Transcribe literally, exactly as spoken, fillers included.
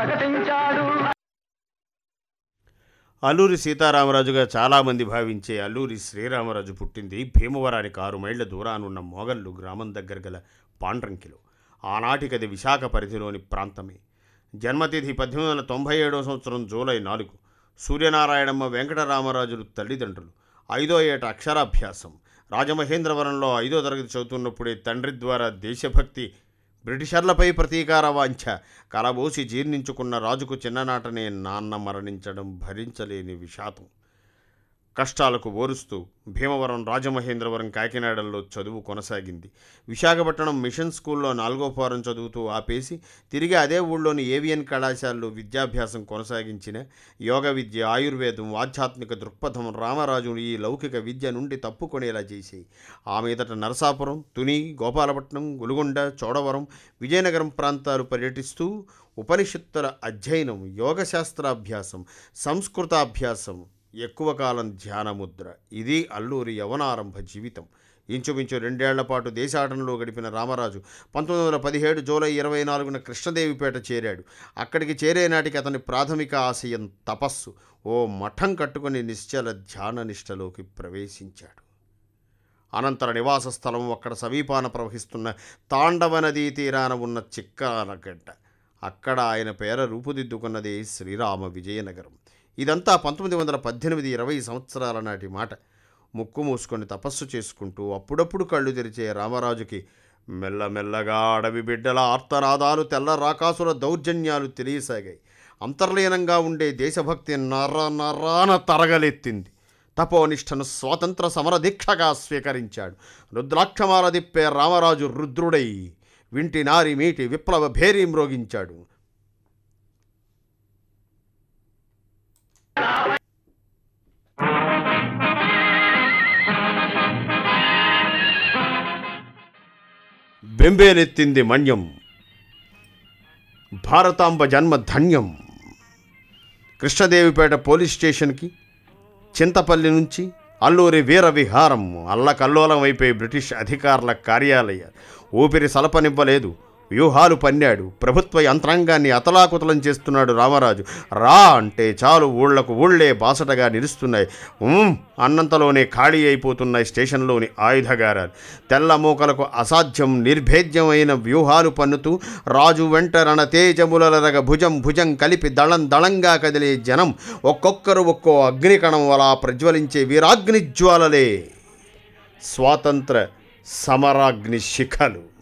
అల్లూరి సీతారామరాజుగా చాలామంది భావించే అల్లూరి శ్రీరామరాజు పుట్టింది భీమవరానికి ఆరు మైళ్ల దూరానున్న మోగల్లు గ్రామం దగ్గర గల పాండ్రంకిలో. ఆనాటికది విశాఖ పరిధిలోని ప్రాంతమే. జన్మతిథి పద్దెనిమిది వందల తొంభై ఏడవ సంవత్సరం జూలై నాలుగు. సూర్యనారాయణమ్మ వెంకటరామరాజులు తల్లిదండ్రులు. ఐదో ఏట అక్షరాభ్యాసం. రాజమహేంద్రవరంలో ఐదో తరగతి చదువుతున్నప్పుడే తండ్రి ద్వారా దేశభక్తి, బ్రిటిషర్లపై ప్రతీకార వాంఛ కలబోసి జీర్ణించుకున్న రాజుకు చిన్ననాటనే నాన్న మరణించడం భరించలేని విషాదం. కష్టాలకు ఓరుస్తూ భీమవరం, రాజమహేంద్రవరం, కాకినాడల్లో చదువు కొనసాగింది. విశాఖపట్నం మిషన్ స్కూల్లో నాలుగో ఫారం చదువుతూ ఆపేసి తిరిగి అదే ఊళ్ళోని ఏవియన్ కళాశాలలో విద్యాభ్యాసం కొనసాగించిన యోగ విద్య, ఆయుర్వేదం, ఆధ్యాత్మిక దృక్పథం రామరాజును ఈ లౌకిక విద్య నుండి తప్పుకొనేలా చేశాయి. ఆ మీదట నరసాపురం, తుని, గోపాలపట్నం, గులుగొండ, చోడవరం, విజయనగరం ప్రాంతాలు పర్యటిస్తూ ఉపనిషత్తుల అధ్యయనం, యోగశాస్త్రాభ్యాసం, సంస్కృతాభ్యాసం, ఎక్కువ కాలం ధ్యానముద్ర. ఇది అల్లూరి యవనారంభ జీవితం. ఇంచుమించు రెండేళ్ల పాటు దేశాటనలో గడిపిన రామరాజు పంతొమ్మిది వందల పదిహేడు జూలై ఇరవై నాలుగున కృష్ణదేవిపేట చేరాడు. అక్కడికి చేరే నాటికి అతని ప్రాథమిక ఆశయం తపస్సు. ఓ మఠం కట్టుకుని నిశ్చల ధ్యాన నిష్టలోకి ప్రవేశించాడు. అనంతర నివాస స్థలం అక్కడ సమీపాన ప్రవహిస్తున్న తాండవ నదీ తీరాన ఉన్న చిక్కాలగడ్డ. అక్కడ ఆయన పేర రూపుదిద్దుకున్నదే శ్రీరామ విజయనగరం. ఇదంతా పంతొమ్మిది వందల పద్దెనిమిది ఇరవై సంవత్సరాల నాటి మాట. ముక్కు మూసుకొని తపస్సు చేసుకుంటూ అప్పుడప్పుడు కళ్ళు తెరిచే రామరాజుకి మెల్లమెల్లగా అడవి బిడ్డల ఆర్తనాదాలు, తెల్ల రాకాసుల దౌర్జన్యాలు తెలియసాగాయి. అంతర్లీనంగా ఉండే దేశభక్తి నర నరాన తరగలెత్తింది. తపోనిష్టను స్వాతంత్ర సమరదీక్షగా స్వీకరించాడు. రుద్రాక్షమాల దిప్పే రామరాజు రుద్రుడై వింటి నారి మీటి విప్లవ భేరీ మ్రోగించాడు. బెంబేలెత్తింది మన్యం, భారతాంబ జన్మ ధన్యం. కృష్ణదేవిపేట పోలీస్ స్టేషన్కి చింతపల్లి నుంచి అల్లూరి వీర విహారం అల్లకల్లోలం అయిపోయి బ్రిటిష్ అధికారుల కార్యాలయాలు ఊపిరి సలపనివ్వలేదు. వ్యూహాలు పన్నాడు. ప్రభుత్వ యంత్రాంగాన్ని అతలాకుతలం చేస్తున్నాడు రామరాజు. రా అంటే చాలు ఊళ్లకు ఊళ్లే బాసటగా నిలుస్తున్నాయి. అన్నంతలోనే ఖాళీ అయిపోతున్నాయి స్టేషన్లోని ఆయుధగారాలు. తెల్ల మూకలకు అసాధ్యం నిర్భేద్యమైన వ్యూహాలు పన్నుతూ రాజు వెంట రణతేజములరగ భుజం భుజం కలిపి దళం దళంగా కదిలే జనం, ఒక్కొక్కరు ఒక్కో అగ్నికణం అలా ప్రజ్వలించే వీరాగ్నిజ్వాలలే స్వాతంత్ర సమరాగ్ని శిఖలు.